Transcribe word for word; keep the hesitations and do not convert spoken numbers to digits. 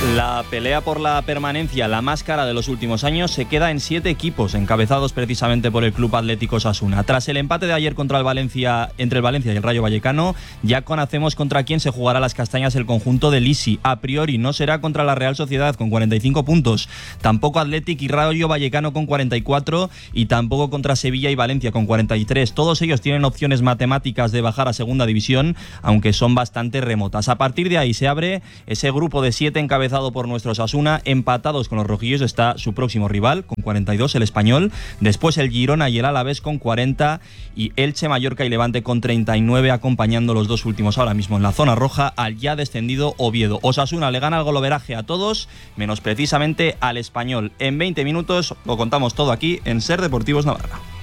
La pelea por la permanencia, la más cara de los últimos años, se queda en siete equipos, encabezados precisamente por el Club Atlético Osasuna. Tras el empate de ayer contra el Valencia, entre el Valencia y el Rayo Vallecano, ya conocemos contra quién se jugará las castañas el conjunto de Lisi. A priori no será contra la Real Sociedad con cuarenta y cinco puntos, tampoco Athletic y Rayo Vallecano con cuarenta y cuatro y tampoco contra Sevilla y Valencia con cuarenta y tres. Todos ellos tienen opciones matemáticas de bajar a segunda división, aunque son bastante remotas. A partir de ahí se abre ese grupo de siete encabezado por nuestro Osasuna. Empatados con los rojillos está su próximo rival con cuarenta y dos, el Español, después el Girona y el Alavés con cuarenta y Elche, Mallorca y Levante con treinta y nueve, acompañando los dos últimos ahora mismo en la zona roja al ya descendido Oviedo. Osasuna le gana el goloveraje a todos, menos precisamente al Español. En veinte minutos lo contamos todo aquí en Ser Deportivos Navarra.